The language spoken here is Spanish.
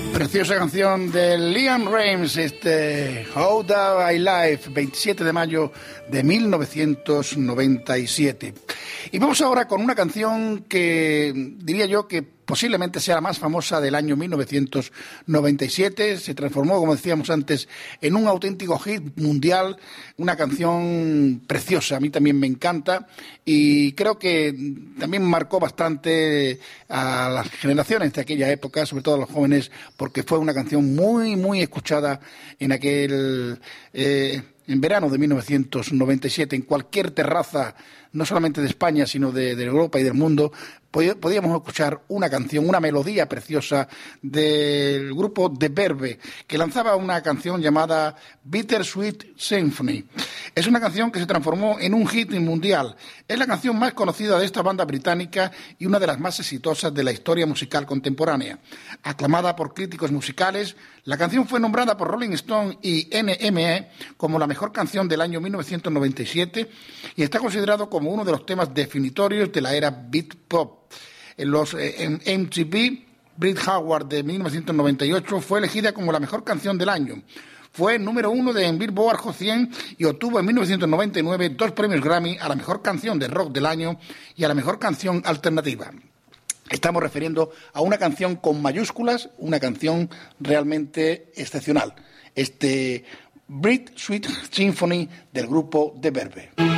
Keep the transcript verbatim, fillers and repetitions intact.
Preciosa canción de Liam Reims, este How Do I Live, veintisiete de mayo de mil novecientos noventa y siete. Y vamos ahora con una canción que diría yo que posiblemente sea la más famosa del año mil novecientos noventa y siete. Se transformó, como decíamos antes, en un auténtico hit mundial, una canción preciosa, a mí también me encanta y creo que también marcó bastante a las generaciones de aquella época, sobre todo a los jóvenes, porque fue una canción muy, muy escuchada en aquel... Eh, en verano de mil novecientos noventa y siete, en cualquier terraza, no solamente de España, sino de, de Europa y del mundo, podíamos escuchar una canción, una melodía preciosa del grupo The Verve, que lanzaba una canción llamada Bittersweet Symphony. Es una canción que se transformó en un hit mundial. Es la canción más conocida de esta banda británica y una de las más exitosas de la historia musical contemporánea. Aclamada por críticos musicales, la canción fue nombrada por Rolling Stone y N M E como la mejor canción del año mil novecientos noventa y siete y está considerado como uno de los temas definitorios de la era beat pop. En los eh, en M T V, Brit Howard de mil novecientos noventa y ocho fue elegida como la mejor canción del año. Fue número uno de en Billboard Hot cien y obtuvo en mil novecientos noventa y nueve dos premios Grammy a la mejor canción de rock del año y a la mejor canción alternativa. Estamos refiriendo a una canción con mayúsculas, una canción realmente excepcional. Este Bittersweet Symphony del grupo The Verve.